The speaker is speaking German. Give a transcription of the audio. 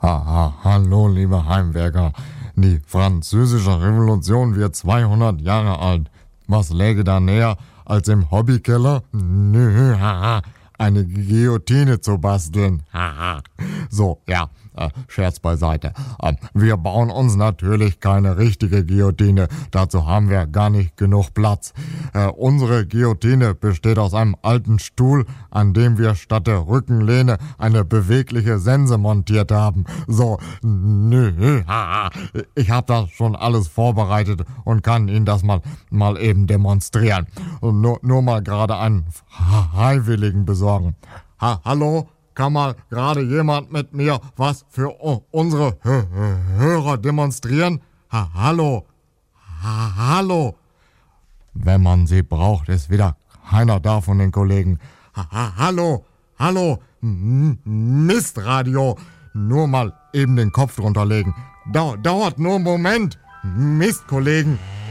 Hallo, liebe Heimwerker. Die französische Revolution wird 200 Jahre alt. Was läge da näher, als im Hobbykeller? Nö, haha, eine Guillotine zu basteln. Haha. So, ja, Scherz beiseite. Wir bauen uns natürlich keine richtige Guillotine. Dazu haben wir gar nicht genug Platz. Unsere Guillotine besteht aus einem alten Stuhl, an dem wir statt der Rückenlehne eine bewegliche Sense montiert haben. So, nö, haha. Ich habe das schon alles vorbereitet und kann Ihnen das mal eben demonstrieren. Nur mal gerade einen Freiwilligen besorgen. Hallo? Kann mal gerade jemand mit mir was für unsere Hörer demonstrieren? Hallo? Hallo? Wenn man sie braucht, ist wieder keiner da von den Kollegen. Hallo? Hallo? Mistradio. Nur mal eben den Kopf drunter legen. Dauert nur einen Moment. Mist, Kollegen.